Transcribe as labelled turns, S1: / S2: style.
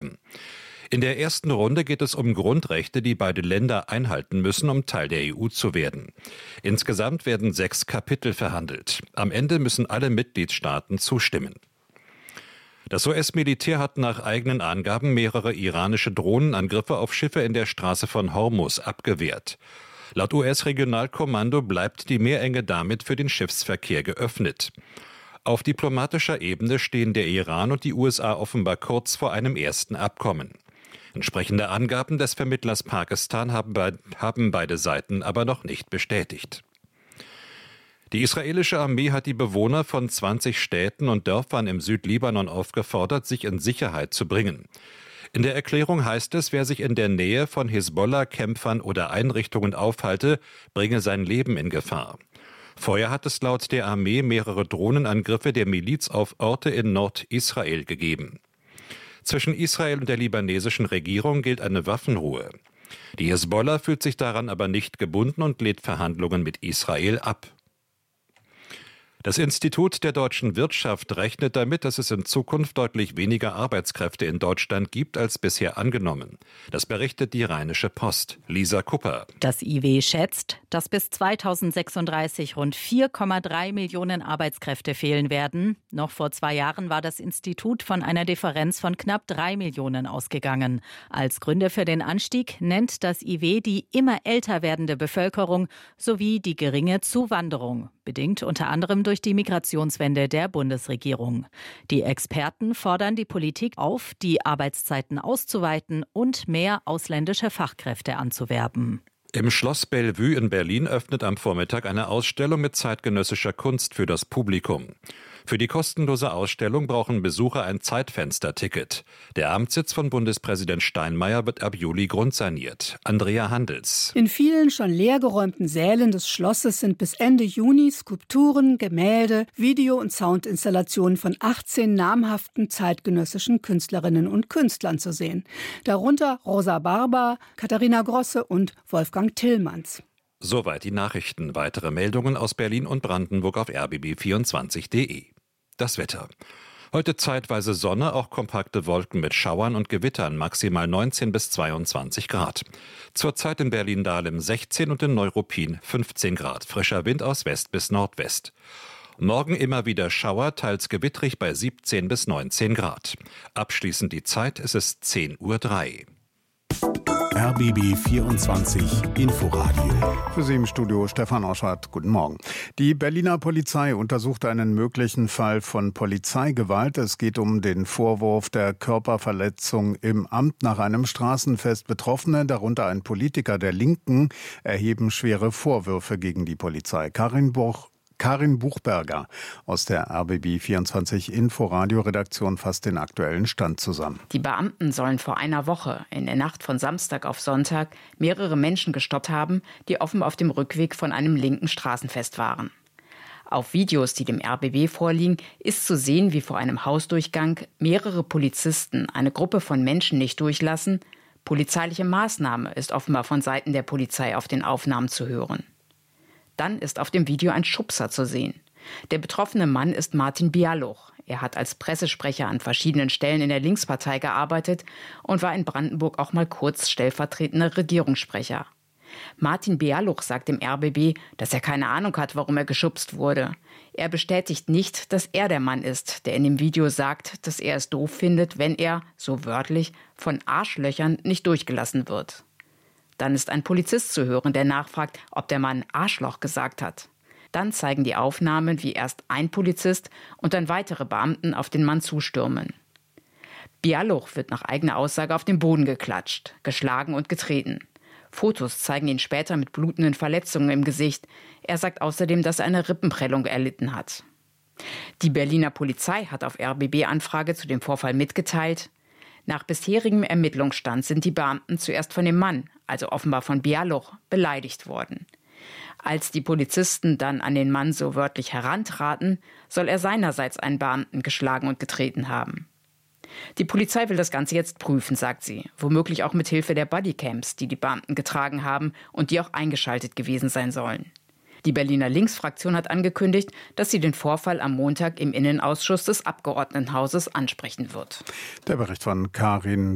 S1: treffen. In der ersten Runde geht es um Grundrechte, die beide Länder einhalten müssen, um Teil der EU zu werden. Insgesamt werden 6 Kapitel verhandelt. Am Ende müssen alle Mitgliedstaaten zustimmen. Das US-Militär hat nach eigenen Angaben mehrere iranische Drohnenangriffe auf Schiffe in der Straße von Hormuz abgewehrt. Laut US-Regionalkommando bleibt die Meerenge damit für den Schiffsverkehr geöffnet. Auf diplomatischer Ebene stehen der Iran und die USA offenbar kurz vor einem ersten Abkommen. Entsprechende Angaben des Vermittlers Pakistan haben beide Seiten aber noch nicht bestätigt. Die israelische Armee hat die Bewohner von 20 Städten und Dörfern im Südlibanon aufgefordert, sich in Sicherheit zu bringen. In der Erklärung heißt es, wer sich in der Nähe von Hisbollah-Kämpfern oder Einrichtungen aufhalte, bringe sein Leben in Gefahr. Vorher hat es laut der Armee mehrere Drohnenangriffe der Miliz auf Orte in Nordisrael gegeben. Zwischen Israel und der libanesischen Regierung gilt eine Waffenruhe. Die Hisbollah fühlt sich daran aber nicht gebunden und lehnt Verhandlungen mit Israel ab. Das Institut der deutschen Wirtschaft rechnet damit, dass es in Zukunft deutlich weniger Arbeitskräfte in Deutschland gibt als bisher angenommen. Das berichtet die Rheinische Post. Lisa Kupper.
S2: Das IW schätzt, dass bis 2036 rund 4,3 Millionen Arbeitskräfte fehlen werden. Noch vor 2 Jahren war das Institut von einer Differenz von knapp 3 Millionen ausgegangen. Als Gründe für den Anstieg nennt das IW die immer älter werdende Bevölkerung sowie die geringe Zuwanderung, bedingt unter anderem durch die Migrationswende der Bundesregierung. Die Experten fordern die Politik auf, die Arbeitszeiten auszuweiten und mehr ausländische Fachkräfte anzuwerben.
S1: Im Schloss Bellevue in Berlin öffnet am Vormittag eine Ausstellung mit zeitgenössischer Kunst für das Publikum. Für die kostenlose Ausstellung brauchen Besucher ein Zeitfensterticket. Der Amtssitz von Bundespräsident Steinmeier wird ab Juli grundsaniert. Andrea Handels.
S3: In vielen schon leergeräumten Sälen des Schlosses sind bis Ende Juni Skulpturen, Gemälde, Video- und Soundinstallationen von 18 namhaften zeitgenössischen Künstlerinnen und Künstlern zu sehen. Darunter Rosa Barber, Katharina Grosse und Wolfgang Tillmanns.
S1: Soweit die Nachrichten. Weitere Meldungen aus Berlin und Brandenburg auf rbb24.de. Das Wetter. Heute zeitweise Sonne, auch kompakte Wolken mit Schauern und Gewittern, maximal 19 bis 22 Grad. Zurzeit in Berlin-Dahlem 16 und in Neuruppin 15 Grad. Frischer Wind aus West bis Nordwest. Morgen immer wieder Schauer, teils gewittrig bei 17 bis 19 Grad. Abschließend die Zeit, es ist 10:03 Uhr.
S4: RBB 24 Inforadio.
S5: Für Sie im Studio Stefan Oschardt. Guten Morgen. Die Berliner Polizei untersucht einen möglichen Fall von Polizeigewalt. Es geht um den Vorwurf der Körperverletzung im Amt. Nach einem Straßenfest Betroffene, darunter ein Politiker der Linken, erheben schwere Vorwürfe gegen die Polizei. Karin Buchberger aus der RBB 24 Inforadio-Redaktion fasst den aktuellen Stand zusammen.
S6: Die Beamten sollen vor einer Woche in der Nacht von Samstag auf Sonntag mehrere Menschen gestoppt haben, die offenbar auf dem Rückweg von einem linken Straßenfest waren. Auf Videos, die dem RBB vorliegen, ist zu sehen, wie vor einem Hausdurchgang mehrere Polizisten eine Gruppe von Menschen nicht durchlassen. Polizeiliche Maßnahme ist offenbar von Seiten der Polizei auf den Aufnahmen zu hören. Dann ist auf dem Video ein Schubser zu sehen. Der betroffene Mann ist Martin Bialuch. Er hat als Pressesprecher an verschiedenen Stellen in der Linkspartei gearbeitet und war in Brandenburg auch mal kurz stellvertretender Regierungssprecher. Martin Bialuch sagt dem RBB, dass er keine Ahnung hat, warum er geschubst wurde. Er bestätigt nicht, dass er der Mann ist, der in dem Video sagt, dass er es doof findet, wenn er, so wörtlich, von Arschlöchern nicht durchgelassen wird. Dann ist ein Polizist zu hören, der nachfragt, ob der Mann Arschloch gesagt hat. Dann zeigen die Aufnahmen, wie erst ein Polizist und dann weitere Beamten auf den Mann zustürmen. Bialuch wird nach eigener Aussage auf den Boden geklatscht, geschlagen und getreten. Fotos zeigen ihn später mit blutenden Verletzungen im Gesicht. Er sagt außerdem, dass er eine Rippenprellung erlitten hat. Die Berliner Polizei hat auf RBB-Anfrage zu dem Vorfall mitgeteilt: Nach bisherigem Ermittlungsstand sind die Beamten zuerst von dem Mann, also offenbar von Bialuch, beleidigt worden. Als die Polizisten dann an den Mann so wörtlich herantraten, soll er seinerseits einen Beamten geschlagen und getreten haben. Die Polizei will das Ganze jetzt prüfen, sagt sie, womöglich auch mit Hilfe der Bodycams, die die Beamten getragen haben und die auch eingeschaltet gewesen sein sollen. Die Berliner Linksfraktion hat angekündigt, dass sie den Vorfall am Montag im Innenausschuss des Abgeordnetenhauses ansprechen wird.
S5: Der Bericht von Karin